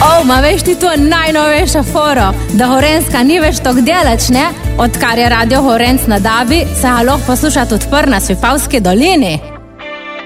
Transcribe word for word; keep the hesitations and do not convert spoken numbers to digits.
O, ma veš ti to najnovejša foro, da Gorenjska ni več tok delač, ne? Odkar je Radio Gorenc na Dabi, se ga lahko poslušati odpr na Svipavski dolini.